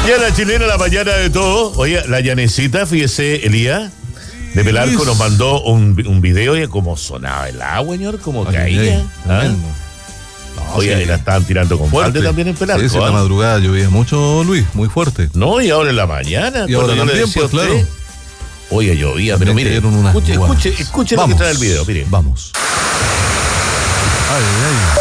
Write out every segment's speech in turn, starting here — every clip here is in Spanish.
Ya la chilena, la mañana de todo. Oye, la llanecita, fíjese, Elías, de Pelarco nos mandó un video de cómo sonaba el agua, señor, cómo caía. Tremendo. No, oye, la estaban tirando con fuerte también en Pelarco. Sí, en la madrugada llovía mucho, Luis, muy fuerte. No, y ahora en la mañana. Y ahora también, pues claro. Oye, llovía, pero mire, escuche lo que trae el video, mire. Vamos. Ay, ay.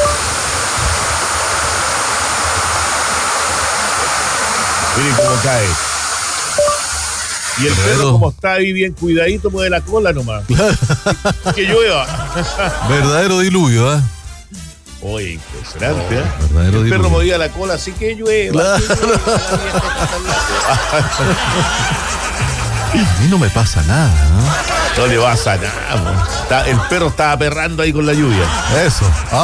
Miren cómo cae. Y el perro, como está ahí bien cuidadito, mueve la cola nomás. Que llueva. Verdadero diluvio, ¿eh? Oye, impresionante, ¿eh? Verdadero el diluvio. perro movía la cola, así que llueva. Claro. A mí no me pasa nada, ¿no? No le pasa nada. El perro estaba perrando ahí con la lluvia. Eso.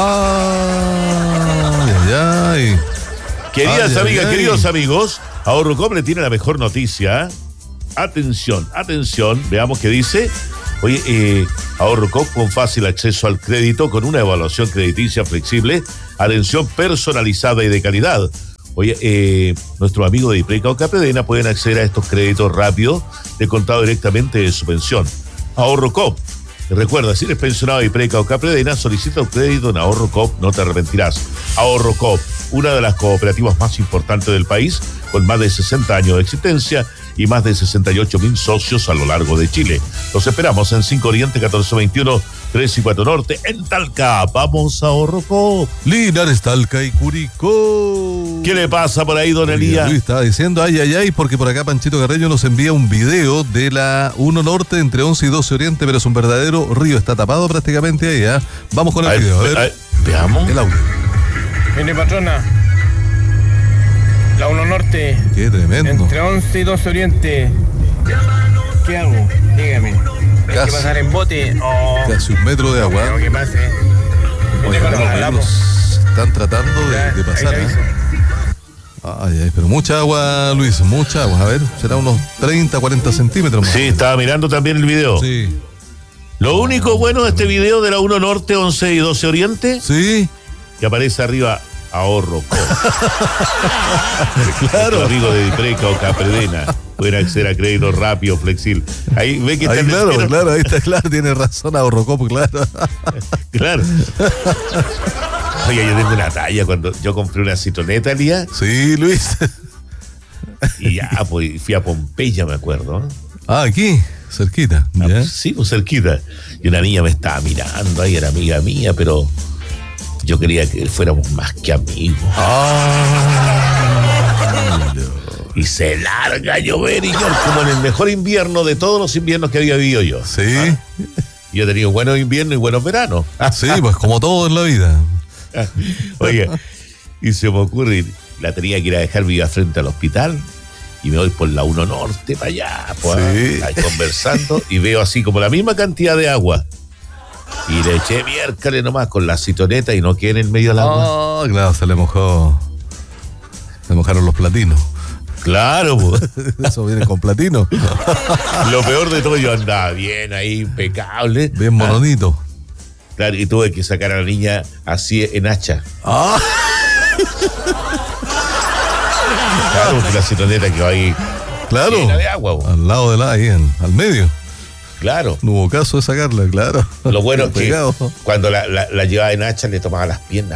Ay, ay, ay. Queridas amigas, queridos amigos, Ahorro Coop le tiene la mejor noticia. Atención, veamos qué dice. Oye, Ahorro Coop con fácil acceso al crédito, con una evaluación crediticia flexible, atención personalizada y de calidad. Oye, nuestros amigos de Hipreca o Capredena pueden acceder a estos créditos rápidos de contado directamente de su pensión. Ahorro Coop. Recuerda, si eres pensionado de Hipreca o Capredena, solicita un crédito en Ahorro Coop, no te arrepentirás. Ahorro Coop, una de las cooperativas más importantes del país, con más de 60 años de existencia y más de 68.000 socios a lo largo de Chile. Los esperamos en 5 Oriente, 1421, 3 y 4 Norte, en Talca. Vamos a Ahorro Coop. Linares, Talca y Curicó. ¿Qué le pasa por ahí, don Elías? Luis estaba diciendo ay, ay, ay, porque por acá Panchito Carreño nos envía un video de la 1 Norte entre 11 y 12 Oriente, pero es un verdadero río, está tapado prácticamente ahí, ¿eh? Vamos con el video, a ver. Veamos. El audio. Mire, patrona, la 1 Norte. Qué tremendo. Entre 11 y 12 Oriente. ¿Qué hago? Dígame. Hay que pasar en bote. Casi 1 metro de agua. No, que pase. Oye, están tratando de pasar, ¿eh? Ay, ay, pero mucha agua, Luis, mucha agua. A ver, será unos 30, 40 centímetros más. Sí, estaba mirando también el video. Sí. Lo único bueno de este video de la 1 Norte, 11 y 12 Oriente, sí, que aparece arriba Ahorro Coop. Claro. Los amigos de Hipreca o Capredena pueden acceder a crédito rápido, flexible. Ahí ve que está ahí, claro, ahí está claro, tiene razón Ahorro Coop, claro. Claro. Oye, yo tengo una talla cuando yo compré una citroneta, Elías. Sí, Luis. Y ya, pues fui a Pompeya, me acuerdo. Ah, aquí, cerquita. Pues, sí, pues cerquita. Y una niña me estaba mirando, ahí era amiga mía, pero yo quería que fuéramos más que amigos. Y se larga a llover, y yo, como en el mejor invierno de todos los inviernos que había vivido yo. Sí. Yo he tenido buenos inviernos y buenos veranos. Sí, pues como todo en la vida. Oye, y se me ocurre, la tenía que ir a dejar viva frente al hospital, y me voy por la 1 Norte para allá, pues, ahí conversando, y veo así como la misma cantidad de agua. Y le eché miércoles nomás con la citoneta y no quedé en el medio del agua. Claro, se le mojó. Se mojaron los platinos. Claro, pues. Eso viene con platino. Lo peor de todo, yo andaba bien ahí, impecable. Bien mononito. Claro, y tuve que sacar a la niña así en hacha. Claro, porque la citoneta quedó ahí. Claro. Llena de agua, pues. Al lado de ahí, al medio. Claro. No hubo caso de sacarla, claro. Lo bueno es que cuando la llevaba en hacha le tomaba las piernas.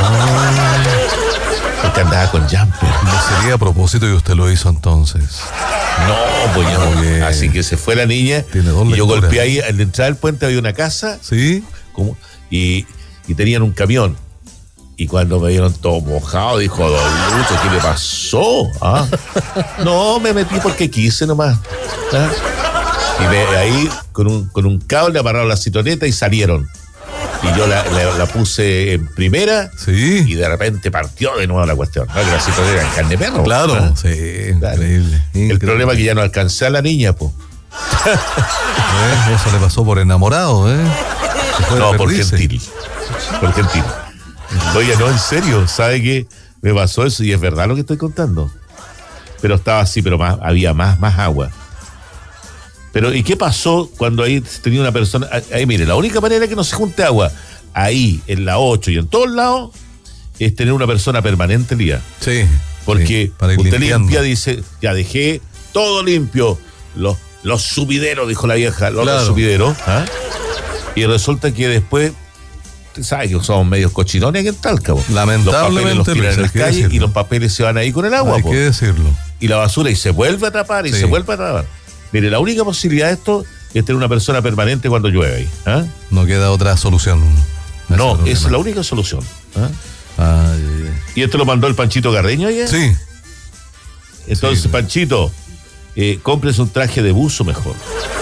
Porque andaba con jumper. No sería a propósito que usted lo hizo entonces. No, pues yo. Así que se fue la niña. Y yo golpeé ahí, al entrar al puente había una casa. Sí. Y tenían un camión. Y cuando me vieron todo mojado, dijo, don Lucho, ¿qué le pasó? No, me metí porque quise nomás. Y ahí con un cable amarraron la citoneta y salieron. Y yo la puse en primera. Sí. Y de repente partió de nuevo la cuestión. ¿No? Que la citoneta era en carne de perro. Claro, sí, claro. Increíble. El problema es que ya no alcancé a la niña, pues. Eso le pasó por enamorado, No, por gentil. Por gentil. Oye, no, en serio, ¿sabe qué? Me pasó eso y es verdad lo que estoy contando. Pero estaba así, pero había más agua. Pero, ¿y qué pasó cuando ahí tenía una persona? Ahí, mire, la única manera que no se junte agua, ahí, en la 8 y en todos lados, es tener una persona permanente, Lía. Sí. Porque para ir usted limpiando. limpia, dice, ya dejé todo limpio. Los subideros, dijo la vieja, los subideros. ¿Ah? Y resulta que después, usted sabe que somos medios cochinones aquí en Talca. Lamentablemente, los papeles los tiran en las calles y los papeles se van ahí con el agua. Hay que decirlo. Y la basura y se vuelve a tapar y se vuelve a tapar. Mire, la única posibilidad de esto es tener una persona permanente cuando llueve ahí. ¿Ah? No queda otra solución. No, esa es la única solución. ¿Ah? ¿Y esto lo mandó el Panchito Carreño ayer? Sí. Entonces, sí. Panchito, cómprese un traje de buzo mejor.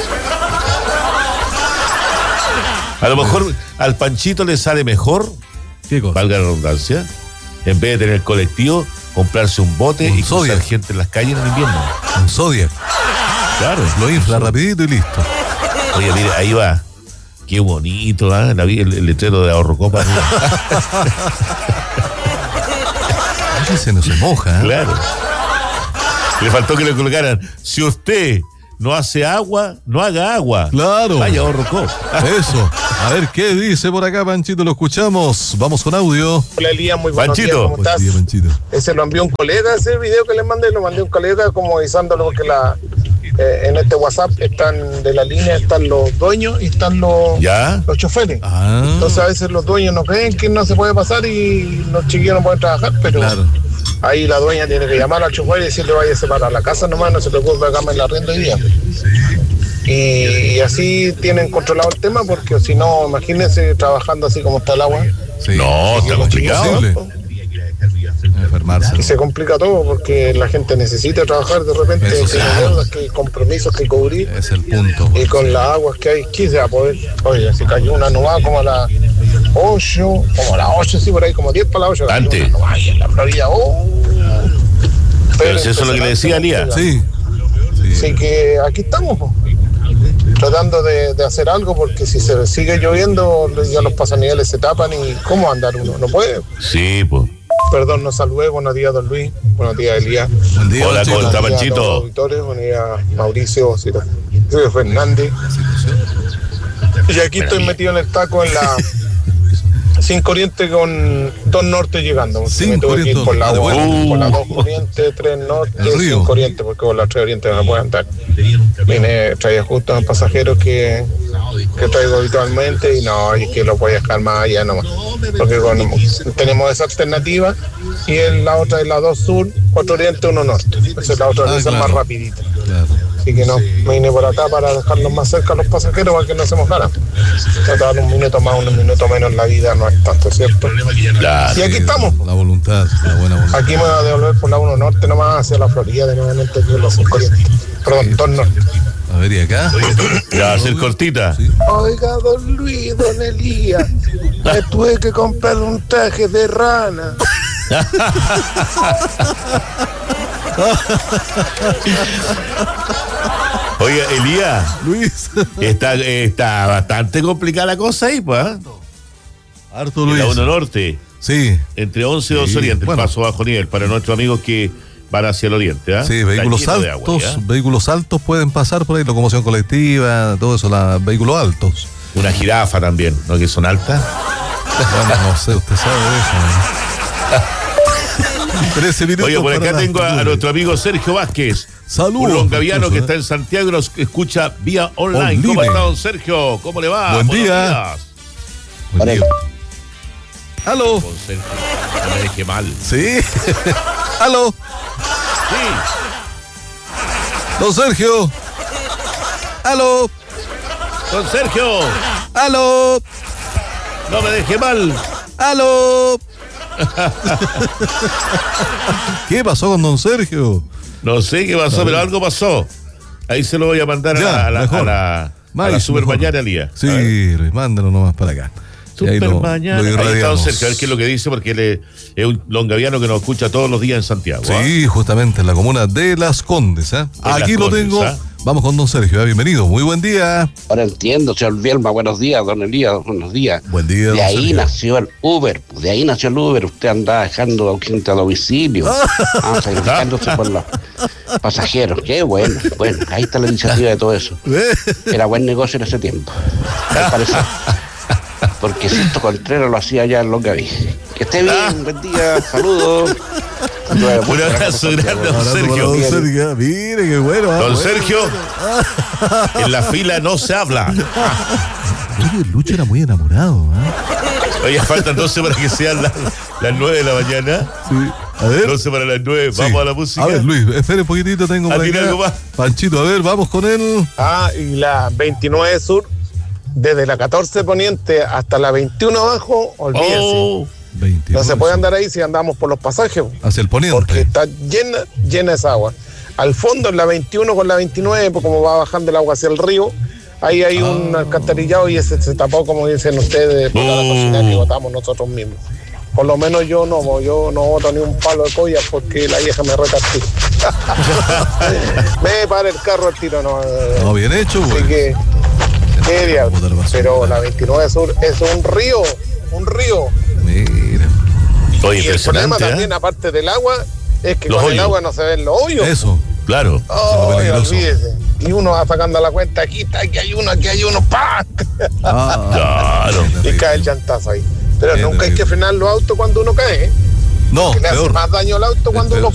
A lo mejor al Panchito le sale mejor, ¿Qué cosa? valga la redundancia, en vez de tener colectivo, comprarse un bote y cruzar gente en las calles en invierno. Un Zodiac. Claro. Lo infla rapidito y listo. Oye, mire, ahí va. Qué bonito, ¿eh? El letrero de Ahorro Copa. Ese no se moja, ¿eh? Claro. Le faltó que le colocaran, si usted no hace agua, no haga agua. Claro. Vaya Ahorro Copa. Eso. A ver, ¿qué dice por acá, Panchito? Lo escuchamos. Vamos con audio. Hola, Elías, muy buenos días, Panchito. ¿cómo estás? Buen día, Panchito. Ese lo envió un colega, ese video que le mandé, lo mandé a un colega como avisándolo porque en este WhatsApp están de la línea, están los dueños y están los choferes. Entonces a veces los dueños no creen que no se puede pasar y los chiquillos no pueden trabajar, pero ahí la dueña tiene que llamar al chofer y decirle vaya a separar la casa nomás, no se preocupe, hágame la renta hoy día. Y así tienen controlado el tema, porque si no, imagínense trabajando así como está el agua. Sí. No, está complicado. Enfermarse. Y se complica todo porque la gente necesita trabajar de repente, que deudas, que compromisos que cubrir. Es el punto. Y con las aguas que hay, ¿qué se va a poder? Oye, si cayó una novada como a las 8, sí, por ahí, como 10 para las 8. Antes. Ay, en la Florida, Pero eso es lo que le decía Lía. Sí. Así que aquí estamos, po, tratando de hacer algo, porque si se sigue lloviendo, ya los pasaniveles se tapan y ¿cómo andar uno? No puede. Sí, pues. Perdón, nos saludé. Buenos días, don Luis. Buenos días, Elías. Buen día, Hola, ¿cómo está, Panchito? Buenos días, Mauricio Fernández. Y aquí estoy metido en el taco en la 5 Oriente con 2 Norte llegando. Me tuve que ir por la 2 Oriente, 3 Norte, 5 Oriente, porque con la 3 Oriente no puedo andar. Traía justo a pasajeros que traigo habitualmente y no, es que lo voy a dejar más allá nomás. Porque tenemos esa alternativa y la otra es la 2 Sur, 4 Oriente, 1 Norte. Esa es la otra, esa es más rapidita. Claro. Así que no, me vine por acá para dejarlos más cerca a los pasajeros para que no hacemos nada. Tratar un minuto más, un minuto menos en la vida no es tanto, ¿cierto? Claro. Y aquí estamos. La voluntad, la buena voluntad. Aquí me voy a devolver por la 1 Norte nomás hacia la Florida, de nuevamente aquí en los 5 Oriente. Perdón, 2 Norte. A ver, ¿y acá? Ya va a ser cortita. Sí. Oiga, don Luis, don Elías, me tuve que comprar un traje de rana. Oye, Elías, Luis. está bastante complicada la cosa ahí, pues. Harto En Luis. la 1 Norte, Sí. entre 11 y 2 Sí, Oriente, bueno. el paso bajo nivel para nuestros amigos que van hacia el oriente. ¿Ah? Sí, vehículos Está lleno de agua, altos, ¿ya? vehículos altos pueden pasar por ahí, locomoción colectiva, todo eso, vehículos altos. Una jirafa también, ¿no? Que son altas. Bueno, no sé, usted sabe de eso. 13 minutos. Oye, por para acá las tengo a 9. nuestro amigo Sergio Vázquez. Saludos. Un longaviano que incluso, está en Santiago y nos escucha vía online. Online. ¿Cómo está, don Sergio? ¿Cómo le va? Buen Buenos día. días. Buen día. ¿Aló? Don Sergio, no me deje mal. Sí. ¿Aló? Sí. Don Sergio. ¿Aló? Don Sergio, ¿Aló? no me deje mal. ¡Aló! ¿Qué pasó con don Sergio? No sé qué pasó, pero algo pasó. Ahí se lo voy a mandar Ya, a la Más, Super mejor. Mañana, Lía. Sí, Luis, mándalo nomás para acá. Y ahí Super lo Mañana. Ahí está don irradiamos. Sergio, a ver qué es lo que dice, porque él es un longaviano que nos escucha todos los días en Santiago. ¿Ah? Sí, justamente en la comuna de Las Condes. ¿Eh? Las Aquí lo Condes, tengo. ¿ah? Vamos con don Sergio. Bienvenido. Muy buen día. Ahora entiendo, señor Bielma, buenos días, don Elías, buenos días. Buen día, don De ahí Sergio. nació el Uber, usted andaba dejando gente a domicilio, sacrificándose por los pasajeros, qué bueno, ahí está la iniciativa de todo eso. Era buen negocio en ese tiempo, me parece. Porque Sisto Contreras lo hacía allá en Longaví. Que esté bien, buen día, saludos. Un abrazo grande a don Sergio. Mire, qué bueno. Don Sergio, en la fila no se habla. Oye, el Lucho era muy enamorado. Oye, faltan 12 para que sean las 9 de la mañana. Sí. A ver. 12 para las 9. Sí. Vamos a la música. A ver, Luis, espere un poquitito, tengo por acá. Algo más. Panchito, a ver, vamos con él. Y la 29 Sur, desde la 14 Poniente hasta la 21 abajo, olvídense. 29 no se puede andar ahí si andamos por los pasajes. Hacia el poniente. Porque está llena esa agua. Al fondo, en la 21 con la 29, pues como va bajando el agua hacia el río, ahí hay un alcantarillado y ese se tapó, como dicen ustedes, por la cocina que botamos nosotros mismos. Por lo menos yo no boto ni un palo de colla porque la vieja me reta al tiro. Me para el carro al tiro, no. No, bien hecho, güey. Así que, qué diablo. Pero la 29 Sur es un río. Mira. Oye, y el problema también, aparte del agua, es que con el agua no se ven los hoyos. Eso. Claro. Olvídese. Y uno va sacando la cuenta, aquí hay uno, ¡pam! Claro. Y cae el llantazo ahí. Pero nunca hay que frenar los autos cuando uno cae, ¿eh? No, que le hace peor. más daño al auto cuando uno